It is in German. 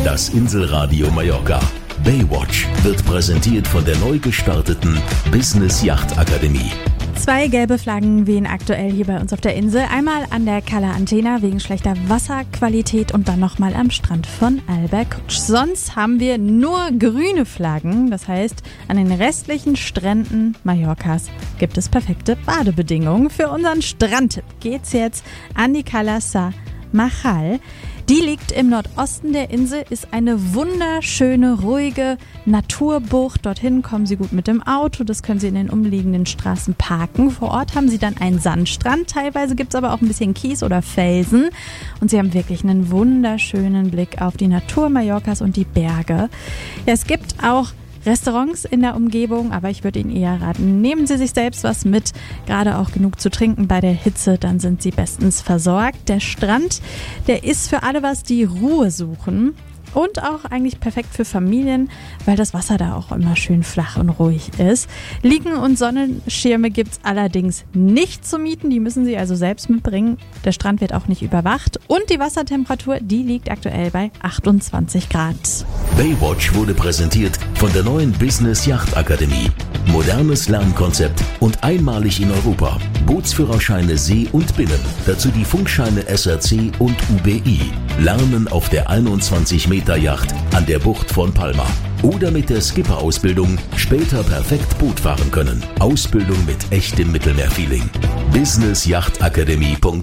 Das Inselradio Mallorca. Baywatch wird präsentiert von der neu gestarteten Business Yacht Akademie. 2 gelbe Flaggen wehen aktuell hier bei uns auf der Insel. Einmal an der Cala Antena wegen schlechter Wasserqualität und dann nochmal am Strand von Alberkutsch. Sonst haben wir nur grüne Flaggen. Das heißt, an den restlichen Stränden Mallorcas gibt es perfekte Badebedingungen. Für unseren Strandtipp geht's jetzt an die Cala Sa Machal. Die liegt im Nordosten der Insel, ist eine wunderschöne, ruhige Naturbucht. Dorthin kommen Sie gut mit dem Auto, das können Sie in den umliegenden Straßen parken. Vor Ort haben Sie dann einen Sandstrand, teilweise gibt es aber auch ein bisschen Kies oder Felsen. Und Sie haben wirklich einen wunderschönen Blick auf die Natur Mallorcas und die Berge. Ja, es gibt auch Restaurants in der Umgebung, aber ich würde Ihnen eher raten, nehmen Sie sich selbst was mit, gerade auch genug zu trinken bei der Hitze, dann sind Sie bestens versorgt. Der Strand, der ist für alle was, die Ruhe suchen und auch eigentlich perfekt für Familien, weil das Wasser da auch immer schön flach und ruhig ist. Liegen- und Sonnenschirme gibt's allerdings nicht zu mieten, die müssen Sie also selbst mitbringen. Der Strand wird auch nicht überwacht und die Wassertemperatur, die liegt aktuell bei 28 Grad. Baywatch wurde präsentiert von der neuen Business Yacht Akademie. Modernes Lernkonzept und einmalig in Europa. Bootsführerscheine See und Binnen. Dazu die Funkscheine SRC und UBI. Lernen auf der 21-Meter-Yacht an der Bucht von Palma. Oder mit der Skipper-Ausbildung später perfekt Boot fahren können. Ausbildung mit echtem Mittelmeerfeeling. businessyachtakademie.com